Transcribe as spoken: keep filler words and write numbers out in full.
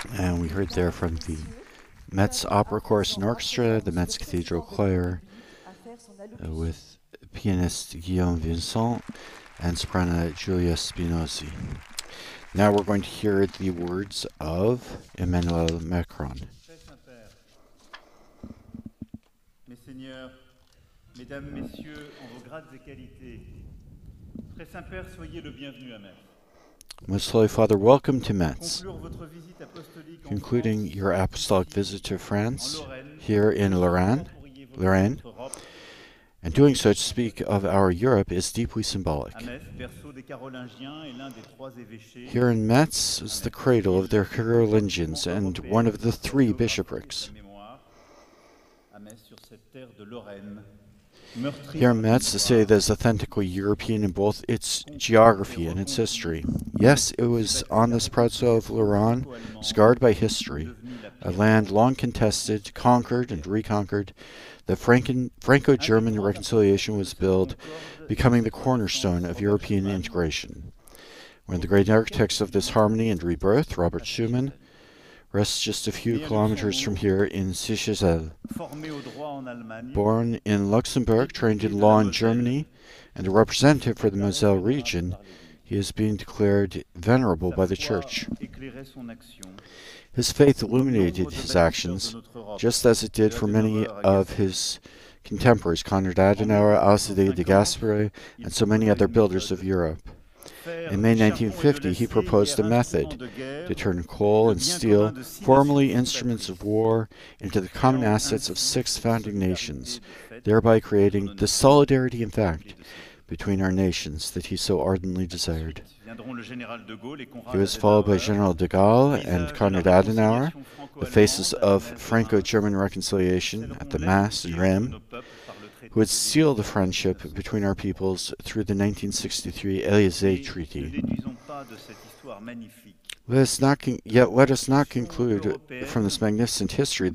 And we heard there from the Metz Opera Chorus and Orchestra, the Metz Cathedral Choir, uh, with pianist Guillaume Vincent and soprano Giulia Spinozzi. Now we're going to hear the words of Emmanuel Macron. Mes seigneurs, mesdames, messieurs, en vos grades et qualités, Très Saint-Père, soyez le bienvenu à Metz. Most Holy Father, welcome to Metz, concluding your apostolic visit to France, here in Lorraine, Lorraine, and doing so to speak of our Europe is deeply symbolic. Here in Metz is the cradle of the Carolingians and one of the three bishoprics. Here in Metz, the city that is authentically European in both its geography and its history. Yes, it was on this proud soil of Lorraine, scarred by history, a land long contested, conquered, and reconquered, that Franco-German reconciliation was built, becoming the cornerstone of European integration. One of the great architects of this harmony and rebirth, Robert Schuman, rests just a few kilometers from here in Sichezel. Born in Luxembourg, trained in law in Germany, and a representative for the Moselle region, he is being declared venerable by the Church. His faith illuminated his actions, just as it did for many of his contemporaries, Konrad Adenauer, Alcide de Gasperi, and so many other builders of Europe. In May nineteen fifty, he proposed a method to turn coal and steel, formerly instruments of war, into the common assets of six founding nations, thereby creating the solidarity, in fact, between our nations that he so ardently desired. He was followed by General de Gaulle and Konrad Adenauer, the faces of Franco-German reconciliation at the Mass in Reims, who would seal the friendship between our peoples through the nineteen sixty-three Élysée Treaty. Let us not con- yet let us not conclude from this magnificent history